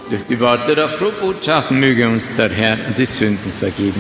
Durch die Worte der Frohbotschaft möge uns der Herr die Sünden vergeben.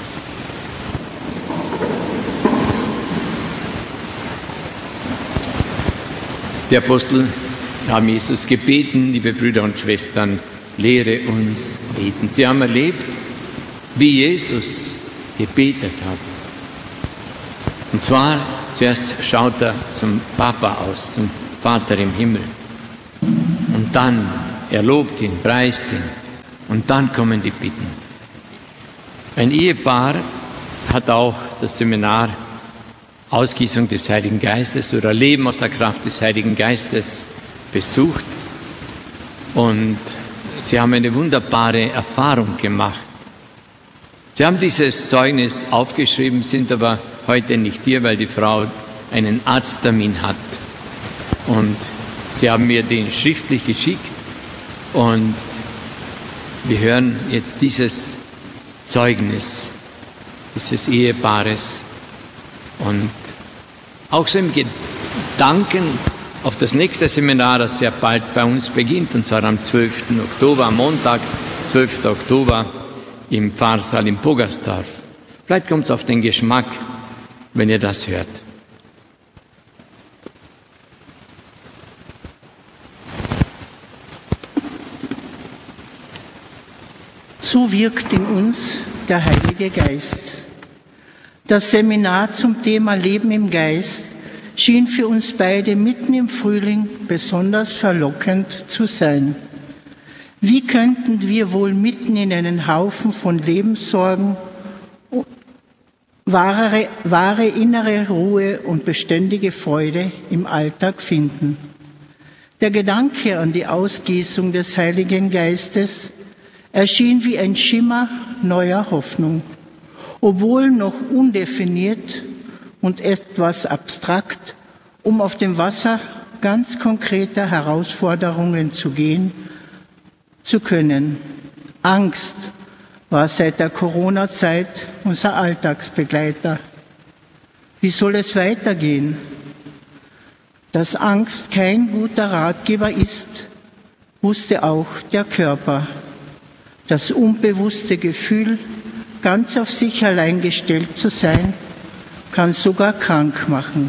Die Apostel haben Jesus gebeten, liebe Brüder und Schwestern, lehre uns beten. Sie haben erlebt, wie Jesus gebetet hat. Und zwar, zuerst schaut er zum Papa aus, zum Vater im Himmel. Und dann, er lobt ihn, preist ihn. Und dann kommen die Bitten. Ein Ehepaar hat auch das Seminar Ausgießung des Heiligen Geistes oder Leben aus der Kraft des Heiligen Geistes besucht. Und sie haben eine wunderbare Erfahrung gemacht. Sie haben dieses Zeugnis aufgeschrieben, sind aber heute nicht hier, weil die Frau einen Arzttermin hat. Und sie haben mir den schriftlich geschickt und wir hören jetzt dieses Zeugnis dieses Ehepaares und auch so im Gedanken auf das nächste Seminar, das sehr bald bei uns beginnt, und zwar am 12. Oktober, am Montag, 12. Oktober, im Pfarrsaal in Bogersdorf. Vielleicht kommt es auf den Geschmack, wenn ihr das hört. So wirkt in uns der Heilige Geist. Das Seminar zum Thema Leben im Geist schien für uns beide mitten im Frühling besonders verlockend zu sein. Wie könnten wir wohl mitten in einen Haufen von Lebenssorgen wahre innere Ruhe und beständige Freude im Alltag finden? Der Gedanke an die Ausgießung des Heiligen Geistes erschien wie ein Schimmer neuer Hoffnung, obwohl noch undefiniert und etwas abstrakt, um auf dem Wasser ganz konkreter Herausforderungen zu gehen zu können. Angst war seit der Corona-Zeit unser Alltagsbegleiter. Wie soll es weitergehen? Dass Angst kein guter Ratgeber ist, wusste auch der Körper. Das unbewusste Gefühl, ganz auf sich allein gestellt zu sein, kann sogar krank machen.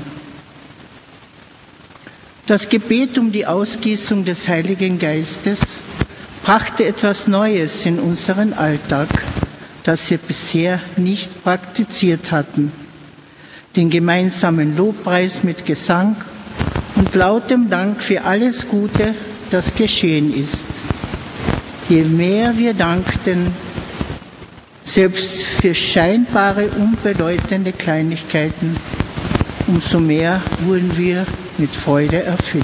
Das Gebet um die Ausgießung des Heiligen Geistes brachte etwas Neues in unseren Alltag, das wir bisher nicht praktiziert hatten. Den gemeinsamen Lobpreis mit Gesang und lautem Dank für alles Gute, das geschehen ist. Je mehr wir dankten, selbst für scheinbare, unbedeutende Kleinigkeiten, umso mehr wurden wir mit Freude erfüllt.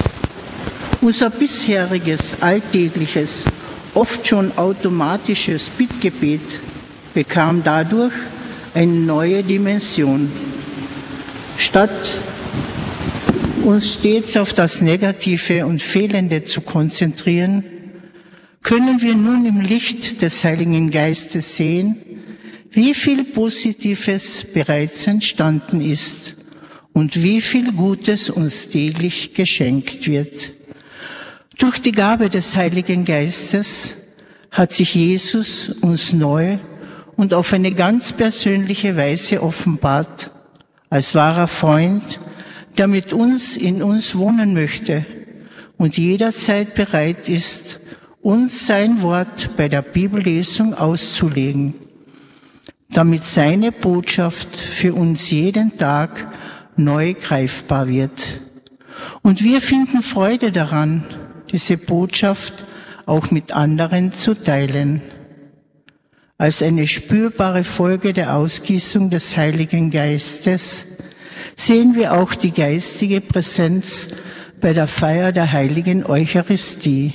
Unser bisheriges, alltägliches, oft schon automatisches Bittgebet bekam dadurch eine neue Dimension. Statt uns stets auf das Negative und Fehlende zu konzentrieren, können wir nun im Licht des Heiligen Geistes sehen, wie viel Positives bereits entstanden ist und wie viel Gutes uns täglich geschenkt wird. Durch die Gabe des Heiligen Geistes hat sich Jesus uns neu und auf eine ganz persönliche Weise offenbart, als wahrer Freund, der mit uns in uns wohnen möchte und jederzeit bereit ist, uns sein Wort bei der Bibellesung auszulegen, damit seine Botschaft für uns jeden Tag neu greifbar wird. Und wir finden Freude daran, diese Botschaft auch mit anderen zu teilen. Als eine spürbare Folge der Ausgießung des Heiligen Geistes sehen wir auch die geistige Präsenz bei der Feier der heiligen Eucharistie.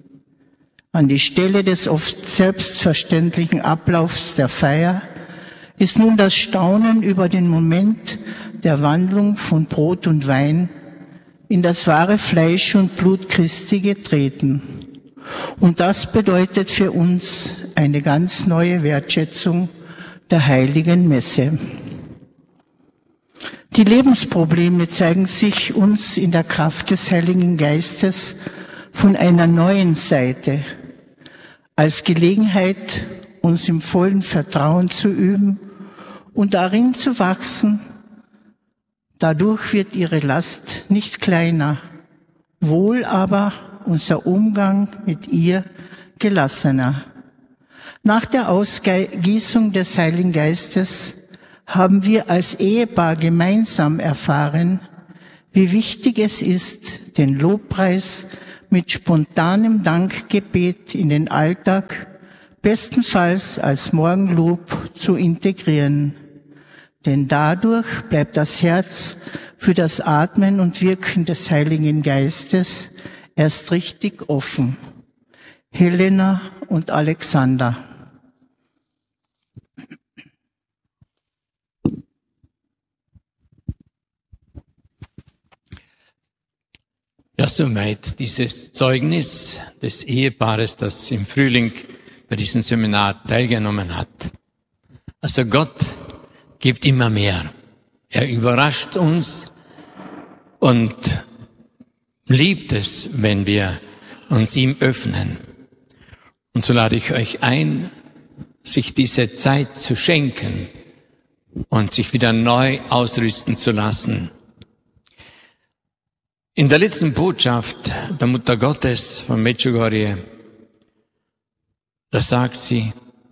An die Stelle des oft selbstverständlichen Ablaufs der Feier ist nun das Staunen über den Moment der Wandlung von Brot und Wein in das wahre Fleisch und Blut Christi getreten. Und das bedeutet für uns eine ganz neue Wertschätzung der heiligen Messe. Die Lebensprobleme zeigen sich uns in der Kraft des Heiligen Geistes von einer neuen Seite. als Gelegenheit, uns im vollen Vertrauen zu üben und darin zu wachsen. Dadurch wird ihre Last nicht kleiner, wohl aber unser Umgang mit ihr gelassener. Nach der Ausgießung des Heiligen Geistes haben wir als Ehepaar gemeinsam erfahren, wie wichtig es ist, den Lobpreis mit spontanem Dankgebet in den Alltag, bestenfalls als Morgenlob, zu integrieren. Denn dadurch bleibt das Herz für das Atmen und Wirken des Heiligen Geistes erst richtig offen. Helena und Alexander. Ja, soweit dieses Zeugnis des Ehepaares, das im Frühling bei diesem Seminar teilgenommen hat. Also Gott gibt immer mehr. Er überrascht uns und liebt es, wenn wir uns ihm öffnen. Und so lade ich euch ein, sich diese Zeit zu schenken und sich wieder neu ausrüsten zu lassen. In der letzten Botschaft der Mutter Gottes von Medjugorje, da sagt sie: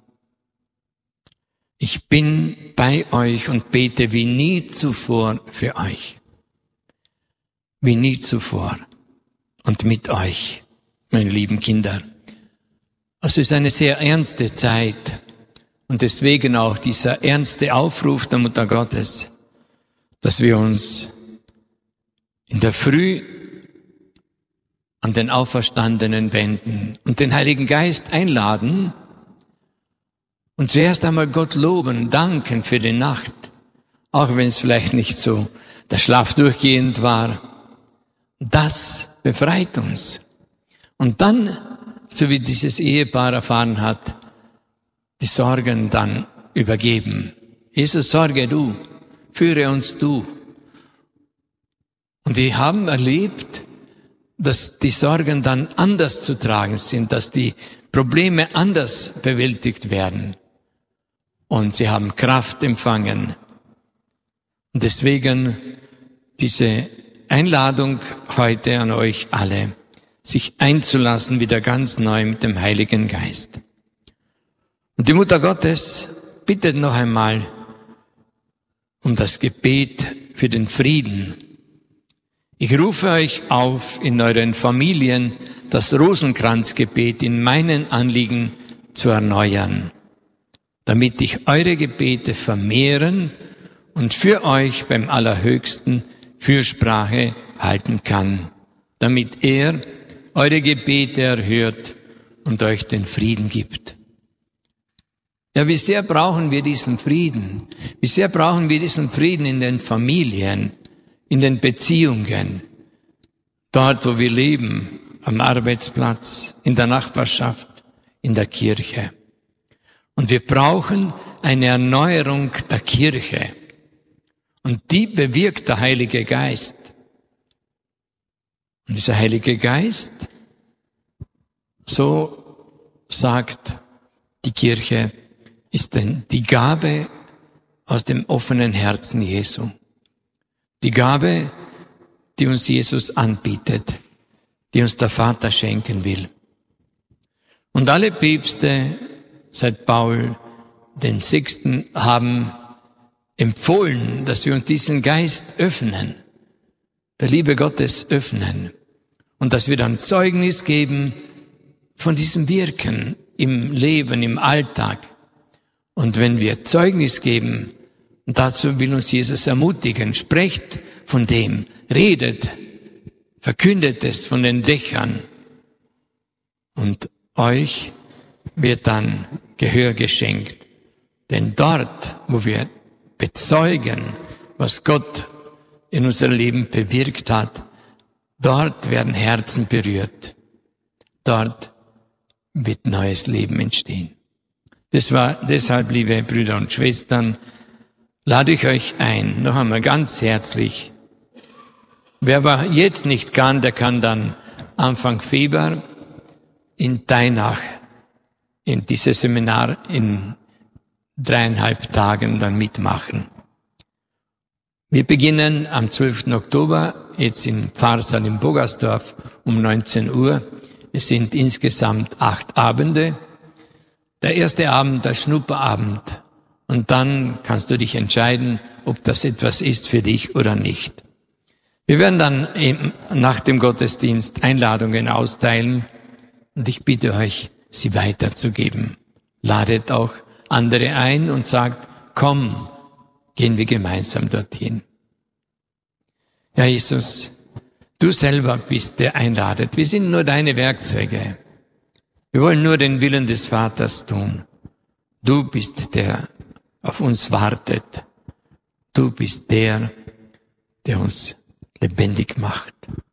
Ich bin bei euch und bete wie nie zuvor für euch. Wie nie zuvor. Und mit euch, meine lieben Kinder. Es ist eine sehr ernste Zeit. Und deswegen auch dieser ernste Aufruf der Mutter Gottes, dass wir uns in der Früh an den Auferstandenen wenden und den Heiligen Geist einladen und zuerst einmal Gott loben, danken für die Nacht, auch wenn es vielleicht nicht so der Schlaf durchgehend war. Das befreit uns. Und dann, so wie dieses Ehepaar erfahren hat, die Sorgen dann übergeben. Jesus, sorge du, führe uns du. Und wir haben erlebt, dass die Sorgen dann anders zu tragen sind, dass die Probleme anders bewältigt werden. Und sie haben Kraft empfangen. Und deswegen diese Einladung heute an euch alle, sich einzulassen wieder ganz neu mit dem Heiligen Geist. Und die Mutter Gottes bittet noch einmal um das Gebet für den Frieden. Ich rufe euch auf, in euren Familien das Rosenkranzgebet in meinen Anliegen zu erneuern, damit ich eure Gebete vermehren und für euch beim Allerhöchsten Fürsprache halten kann, damit er eure Gebete erhört und euch den Frieden gibt. Ja, wie sehr brauchen wir diesen Frieden? Wie sehr brauchen wir diesen Frieden in den Familien, in den Beziehungen, dort, wo wir leben, am Arbeitsplatz, in der Nachbarschaft, in der Kirche. Und wir brauchen eine Erneuerung der Kirche. Und die bewirkt der Heilige Geist. Und dieser Heilige Geist, so sagt die Kirche, ist denn die Gabe aus dem offenen Herzen Jesu. Die Gabe, die uns Jesus anbietet, die uns der Vater schenken will. Und alle Päpste seit Paul VI. Haben empfohlen, dass wir uns diesen Geist öffnen, der Liebe Gottes öffnen und dass wir dann Zeugnis geben von diesem Wirken im Leben, im Alltag. Und wenn wir Zeugnis geben, und dazu will uns Jesus ermutigen, sprecht von dem, redet, verkündet es von den Dächern. Und euch wird dann Gehör geschenkt. Denn dort, wo wir bezeugen, was Gott in unserem Leben bewirkt hat, dort werden Herzen berührt. Dort wird neues Leben entstehen. Deshalb, liebe Brüder und Schwestern, lade ich euch ein, noch einmal ganz herzlich. Wer aber jetzt nicht kann, der kann dann Anfang Februar in Teinach in dieses Seminar in 3,5 Tagen dann mitmachen. Wir beginnen am 12. Oktober, jetzt im Pfarrsaal in Bogersdorf um 19 Uhr. Es sind insgesamt 8 Abende. Der erste Abend, der Schnupperabend. Und dann kannst du dich entscheiden, ob das etwas ist für dich oder nicht. Wir werden dann nach dem Gottesdienst Einladungen austeilen und ich bitte euch, sie weiterzugeben. Ladet auch andere ein und sagt, komm, gehen wir gemeinsam dorthin. Ja, Jesus, du selber bist der einladet. Wir sind nur deine Werkzeuge. Wir wollen nur den Willen des Vaters tun. Du bist der auf uns wartet. Du bist der uns lebendig macht.